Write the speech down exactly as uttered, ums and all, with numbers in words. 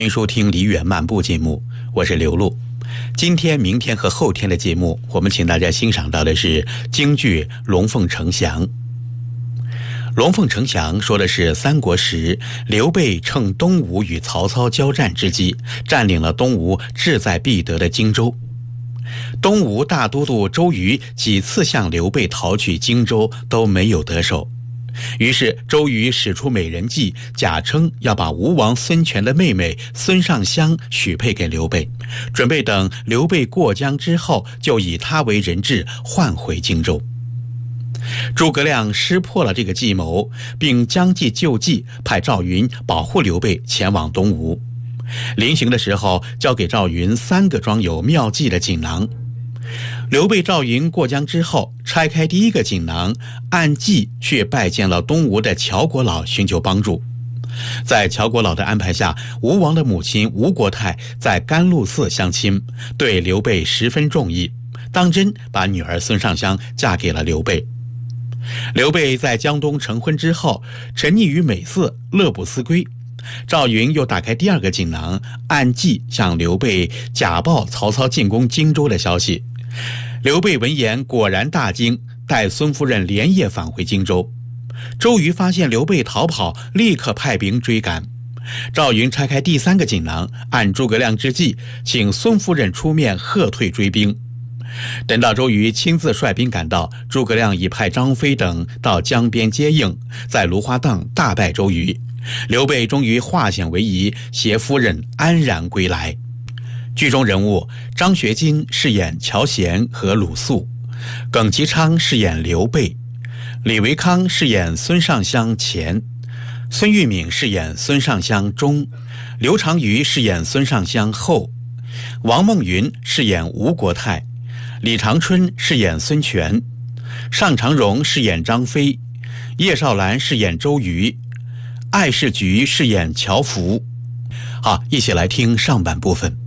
欢迎收听梨园漫步节目，我是刘璐。今天、明天和后天的节目，我们请大家欣赏到的是京剧《龙凤呈祥》。《龙凤呈祥》说的是三国时刘备趁东吴与曹操交战之机，占领了东吴志在必得的荆州。东吴大都督周瑜几次向刘备讨取荆州都没有得手，于是周瑜使出美人计，假称要把吴王孙权的妹妹孙尚香许配给刘备，准备等刘备过江之后，就以她为人质换回荆州。诸葛亮识破了这个计谋，并将计就计，派赵云保护刘备前往东吴。临行的时候，交给赵云三个装有妙计的锦囊。刘备、赵云过江之后，拆开第一个锦囊，按计去拜见了东吴的乔国老，寻求帮助。在乔国老的安排下，吴王的母亲吴国太在甘露寺相亲，对刘备十分中意，当真把女儿孙尚香嫁给了刘备。刘备在江东成婚之后，沉溺于美色，乐不思归。赵云又打开第二个锦囊，按计向刘备假报曹操进攻荆州的消息。刘备闻言果然大惊，带孙夫人连夜返回荆州。周瑜发现刘备逃跑，立刻派兵追赶。赵云拆开第三个锦囊，按诸葛亮之计，请孙夫人出面喝退追兵。等到周瑜亲自率兵赶到，诸葛亮已派张飞等到江边接应，在芦花荡大败周瑜。刘备终于化险为夷，携夫人安然归来。剧中人物张学金饰演乔贤和鲁肃，耿其昌饰演刘备，李维康饰演孙尚香前，孙玉敏饰演孙尚香中，刘长瑜饰演孙尚香后，王梦云饰演吴国太，李长春饰演孙权，尚长荣饰演张飞，叶绍兰饰演周瑜，艾世菊饰演乔福。好，一起来听上半部分。